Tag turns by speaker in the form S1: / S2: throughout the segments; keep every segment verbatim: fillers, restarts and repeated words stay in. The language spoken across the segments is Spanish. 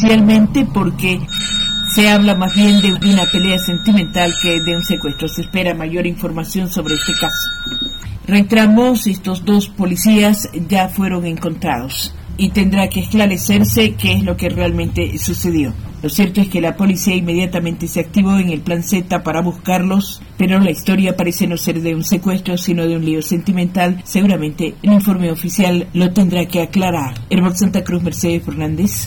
S1: especialmente porque se habla más bien de una pelea sentimental que de un secuestro. Se espera mayor información sobre este caso. Reiteramos, estos dos policías ya fueron encontrados y tendrá que esclarecerse qué es lo que realmente sucedió. Lo cierto es que la policía inmediatamente se activó en el plan Z para buscarlos, pero la historia parece no ser de un secuestro, sino de un lío sentimental. Seguramente el informe oficial lo tendrá que aclarar. Herbert Santa Cruz, Mercedes Fernández.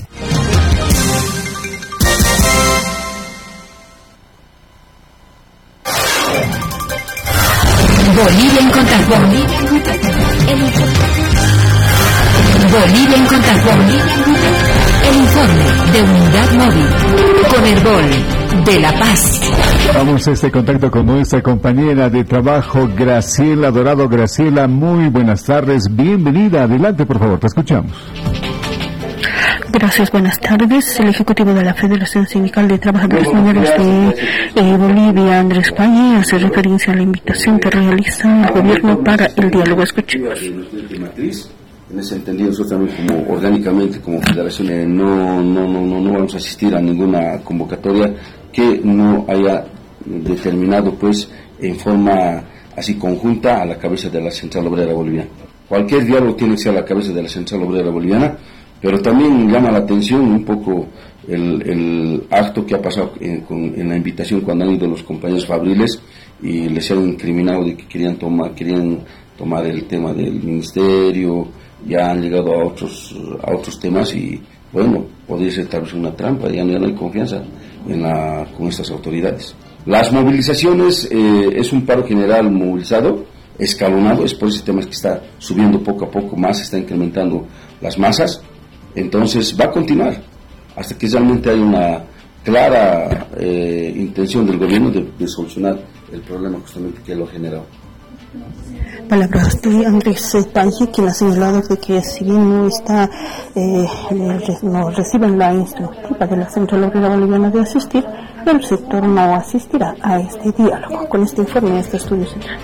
S2: Bolivia en contacto. Bolivia en contacto. El informe. Bolivia en contacto. Bolivia en contacto. El informe de Unidad Móvil con Herbol de La Paz.
S3: Vamos a este contacto con nuestra compañera de trabajo, Graciela Dorado. Graciela, muy buenas tardes. Bienvenida. Adelante, por favor. Te escuchamos.
S4: Gracias, buenas tardes. El Ejecutivo de la Federación Sindical de Trabajadores Mineros de eh, Bolivia, Andrés Paye, hace referencia a la invitación que realiza el gobierno para el diálogo. Escuchemos.
S5: En ese entendido, nosotros también como orgánicamente, como federación, eh, no, no, no, no, no vamos a asistir a ninguna convocatoria que no haya determinado pues en forma así conjunta a la cabeza de la Central Obrera Boliviana. Cualquier diálogo tiene que ser a la cabeza de la Central Obrera Boliviana, pero también llama la atención un poco el, el acto que ha pasado en, con, en la invitación cuando han ido los compañeros fabriles y les han incriminado de que querían tomar, querían tomar el tema del ministerio, ya han llegado a otros a otros temas y bueno, podría ser tal vez una trampa, ya no hay confianza en la, con estas autoridades. Las movilizaciones, eh, es un paro general movilizado, escalonado, es por ese tema que está subiendo poco a poco más, está incrementando las masas. Entonces va a continuar hasta que realmente haya una clara eh, intención del gobierno de, de solucionar el problema justamente que lo ha generado.
S4: Palabras de Andrés Paye, quien ha señalado de que si bien no está, eh, no reciben la instructiva de la Central Obrera Boliviana de asistir, el sector no asistirá a este diálogo. Con este informe, este estudio central.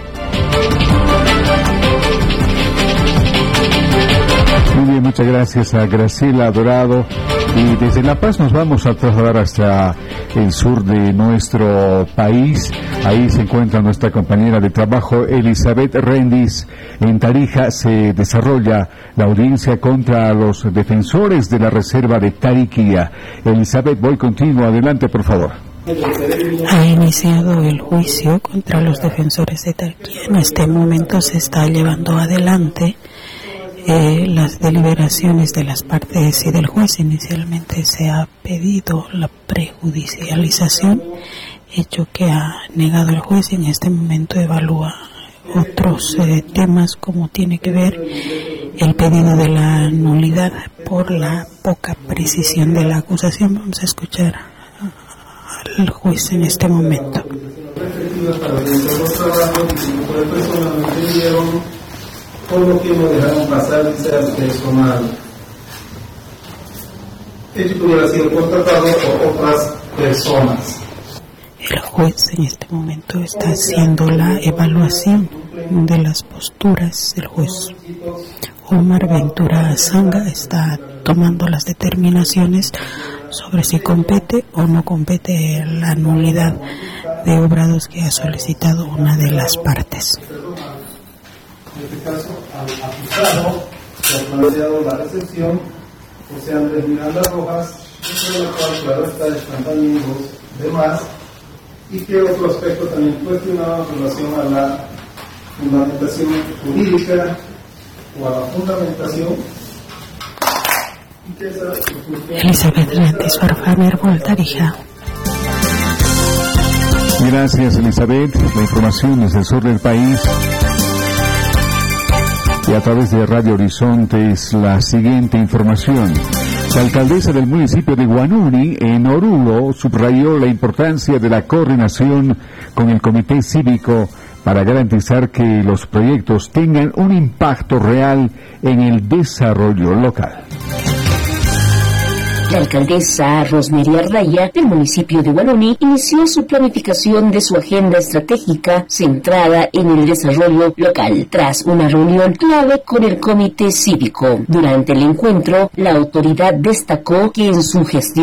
S3: Muy bien, muchas gracias a Graciela Dorado. Y desde La Paz nos vamos a trasladar hasta el sur de nuestro país. Ahí se encuentra nuestra compañera de trabajo, Elizabeth Rendis. En Tarija se desarrolla la audiencia contra los defensores de la reserva de Tariquía. Elizabeth, voy contigo. Adelante, por favor.
S6: Ha iniciado el juicio contra los defensores de Tariquía. En este momento se está llevando adelante Eh, las deliberaciones de las partes y del juez. Inicialmente se ha pedido la prejudicialización, hecho que ha negado el juez, y en este momento evalúa otros eh, temas como tiene que ver el pedido de la nulidad por la poca precisión de la acusación. Vamos a escuchar al juez en este momento.
S7: Por lo que no dejaron pasar, dice al personal. Ello pudiera sido contratado por otras personas.
S6: El juez en este momento está haciendo la evaluación de las posturas del juez. Omar Ventura Zanga está tomando las determinaciones sobre si compete o no compete la nulidad de obrados que ha solicitado una de las partes.
S7: En este caso, al acusado se ha planteado la recepción José Andrés Miranda Rojas, de la cual, claro, está descansando los demás, y que otro aspecto también cuestionado en relación a la fundamentación jurídica o a la fundamentación.
S6: Elizabeth Rendis, Farfaner, Voltarija.
S3: Gracias, Elizabeth. La información desde el sur del país. Y a través de Radio Horizontes, la siguiente información. La alcaldesa del municipio de Huanuni, en Oruro, subrayó la importancia de la coordinación con el comité cívico para garantizar que los proyectos tengan un impacto real en el desarrollo local.
S2: La alcaldesa Rosmery Ardaya del municipio de Huanuni inició su planificación de su agenda estratégica centrada en el desarrollo local tras una reunión clave con el comité cívico. Durante el encuentro, la autoridad destacó que en su gestión